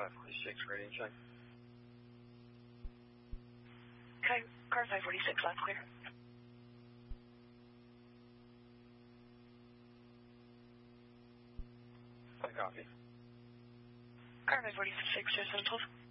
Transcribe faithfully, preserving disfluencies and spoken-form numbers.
five forty-six, radio check. Okay, car five forty-six, loud clear. I copy. Car five forty-six, zero seven twelve.